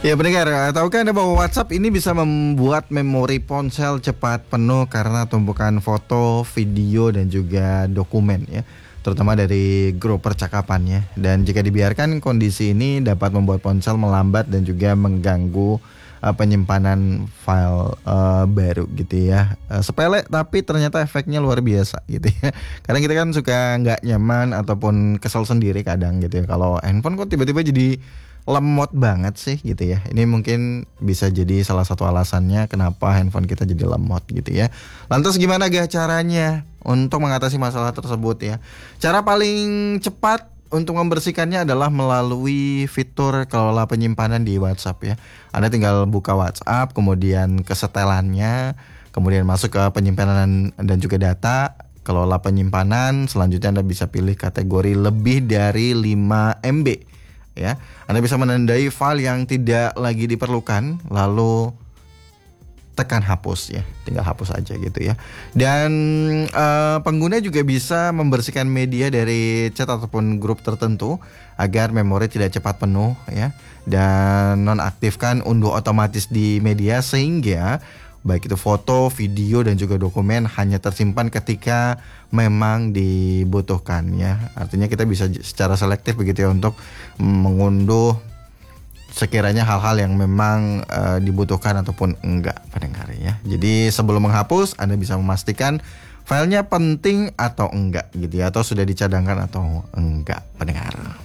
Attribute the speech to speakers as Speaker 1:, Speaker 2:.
Speaker 1: Ya pendengar, tahukah Anda bahwa WhatsApp ini bisa membuat memori ponsel cepat penuh karena tumpukan foto, video, dan juga dokumen ya, terutama dari grup percakapannya. Dan jika dibiarkan, kondisi ini dapat membuat ponsel melambat dan juga mengganggu penyimpanan file baru gitu ya. Sepele tapi ternyata efeknya luar biasa gitu ya. Karena kita kan suka nggak nyaman ataupun kesel sendiri kadang gitu ya. Kalau handphone kok tiba-tiba jadi lemot banget sih gitu ya. Ini mungkin bisa jadi salah satu alasannya kenapa handphone kita jadi lemot gitu ya. Lantas gimana caranya untuk mengatasi masalah tersebut ya? Cara paling cepat untuk membersihkannya adalah melalui fitur kelola penyimpanan di WhatsApp ya. Anda tinggal buka WhatsApp, kemudian ke setelannya, kemudian masuk ke penyimpanan dan juga data, kelola penyimpanan. Selanjutnya Anda bisa pilih kategori lebih dari 5 MB ya. Anda bisa menandai file yang tidak lagi diperlukan, lalu tekan hapus ya, tinggal hapus aja gitu ya. Dan pengguna juga bisa membersihkan media dari chat ataupun grup tertentu agar memori tidak cepat penuh ya. Dan nonaktifkan unduh otomatis di media sehingga baik itu foto, video, dan juga dokumen hanya tersimpan ketika memang dibutuhkan ya. Artinya kita bisa secara selektif begitu ya untuk mengunduh sekiranya hal-hal yang memang dibutuhkan ataupun enggak pendengar ya. Jadi sebelum menghapus Anda bisa memastikan filenya penting atau enggak gitu ya, atau sudah dicadangkan atau enggak pendengar.